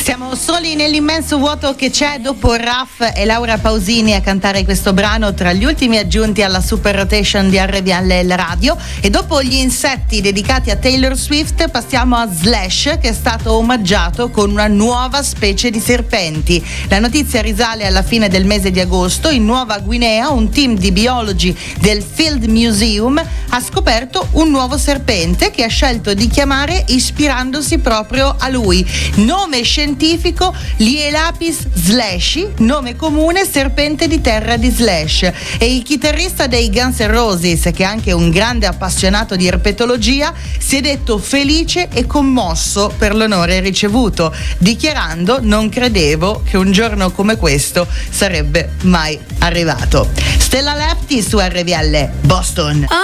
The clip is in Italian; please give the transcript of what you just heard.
Siamo soli nell'immenso vuoto che c'è dopo Raff e Laura Pausini a cantare questo brano, tra gli ultimi aggiunti alla Super Rotation di RVL Radio. E dopo gli insetti dedicati a Taylor Swift passiamo a Slash, che è stato omaggiato con una nuova specie di serpenti. La notizia risale alla fine del mese di agosto. In Nuova Guinea un team di biologi del Field Museum ha scoperto un nuovo serpente che ha scelto di chiamare ispirandosi proprio a lui. Nome scientifico Lielapis slashi, nome comune serpente di terra di Slash. E il chitarrista dei Guns N' Roses, che è anche un grande appassionato di erpetologia, si è detto felice e commosso per l'onore ricevuto, dichiarando: non credevo che un giorno come questo sarebbe mai arrivato. Stella Lepti su RVL Boston.